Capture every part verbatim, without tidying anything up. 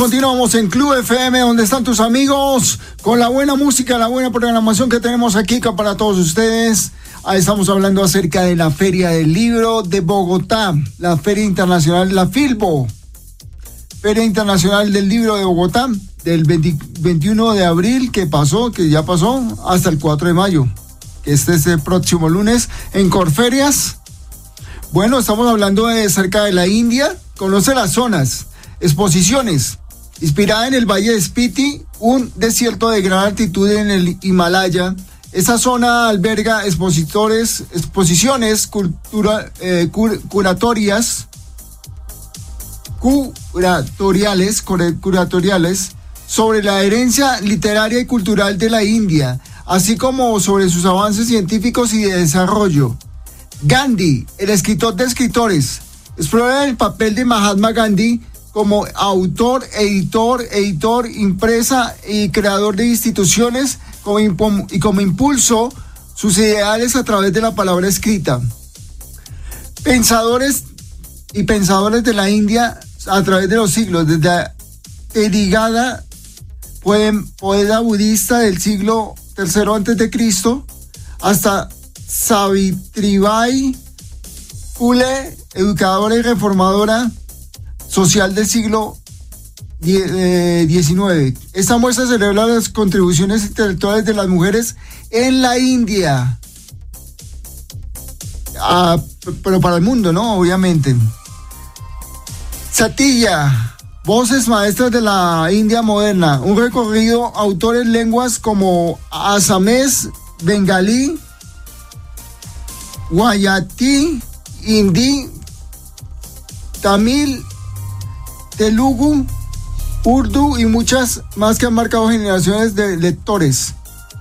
Continuamos en Club F M, donde están tus amigos, con la buena música, la buena programación que tenemos aquí para todos ustedes. Ahí estamos hablando acerca de la Feria del Libro de Bogotá, la Feria Internacional, la Filbo, Feria Internacional del Libro de Bogotá, del veinte, veintiuno de abril, que pasó, que ya pasó, hasta el cuatro de mayo, que este es el próximo lunes, en Corferias. Bueno, estamos hablando de cerca de la India. Conoce las zonas, exposiciones. Inspirada en el Valle de Spiti, un desierto de gran altitud en el Himalaya, esa zona alberga expositores, exposiciones cultura, eh, cur, curatorias, curatoriales, curatoriales sobre la herencia literaria y cultural de la India, así como sobre sus avances científicos y de desarrollo. Gandhi, el escritor de escritores, explora el papel de Mahatma Gandhi como autor, editor, editor, impresa y creador de instituciones como impo- y como impulso sus ideales a través de la palabra escrita. Pensadores y pensadores de la India a través de los siglos, desde Erigada, poeta budista del siglo tercero antes de Cristo, hasta Savitribai Phule, educadora y reformadora social del siglo diecinueve. Esta muestra celebra las contribuciones intelectuales de las mujeres en la India. Ah, pero para el mundo, ¿no? Obviamente. Satya, voces maestras de la India moderna. Un recorrido, autores lenguas como asamés, bengalí, guayatí, hindi, tamil, telugu, urdu y muchas más que han marcado generaciones de lectores.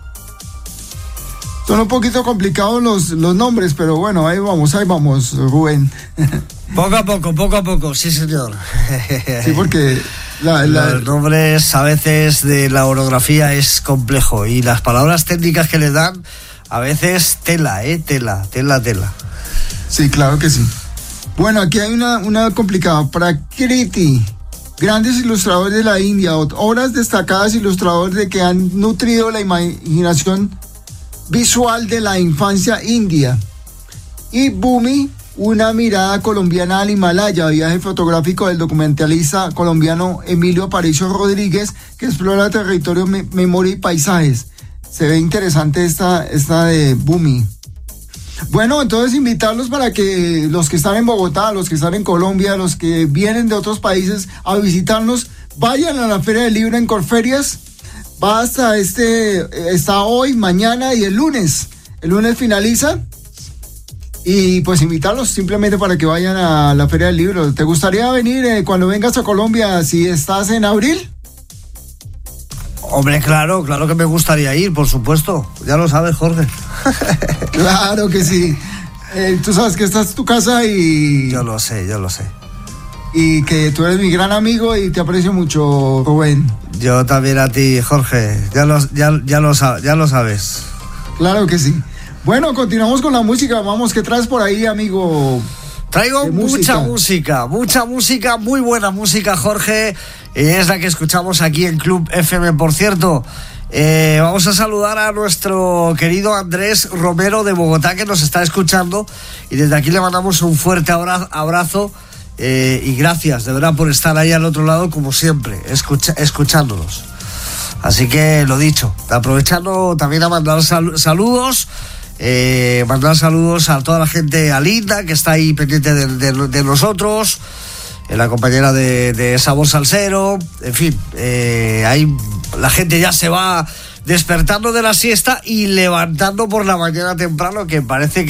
Son un poquito complicados los, los nombres, pero bueno, ahí vamos, ahí vamos, Rubén. Poco a poco, poco a poco, sí señor. Sí, porque la, la... los nombres a veces de la orografía es complejo y las palabras técnicas que le dan a veces tela, eh, tela, tela, tela. Sí, claro que sí. Bueno, aquí hay una, una complicada. Prakriti, grandes ilustradores de la India, obras destacadas ilustradores de que han nutrido la imaginación visual de la infancia india. Y Bhumi, una mirada colombiana al Himalaya, viaje fotográfico del documentalista colombiano Emilio Aparicio Rodríguez, que explora territorio, me- memoria y paisajes. Se ve interesante esta, esta de Bhumi. Bueno, entonces invitarlos para que los que están en Bogotá, los que están en Colombia, los que vienen de otros países a visitarnos, vayan a la Feria del Libro en Corferias. Va hasta este, está hoy, mañana y el lunes. El lunes finaliza. Y pues invitarlos simplemente para que vayan a la Feria del Libro. ¿Te gustaría venir eh, cuando vengas a Colombia, si estás en abril? Hombre, claro, claro que me gustaría ir, por supuesto. Ya lo sabes, Jorge. Claro que sí. Eh, tú sabes que esta es tu casa y... Yo lo sé, yo lo sé. Y que tú eres mi gran amigo y te aprecio mucho, Rubén. Yo también a ti, Jorge. Ya lo, ya, ya lo, ya lo sabes. Claro que sí. Bueno, continuamos con la música. Vamos, ¿qué traes por ahí, amigo? Traigo De mucha música. música, mucha música, muy buena música, Jorge. Y es la que escuchamos aquí en Club F M, por cierto. Eh, vamos a saludar a nuestro querido Andrés Romero de Bogotá, que nos está escuchando. Y desde aquí le mandamos un fuerte abra- abrazo. Eh, y gracias, de verdad, por estar ahí al otro lado, como siempre, escucha- escuchándonos. Así que lo dicho, aprovechando también a mandar sal- saludos. Eh, mandar saludos a toda la gente, a Linda, que está ahí pendiente de, de, de nosotros, eh, la compañera de, de Sabor Salsero, en fin, eh, ahí la gente ya se va despertando de la siesta y levantando por la mañana temprano, que parece que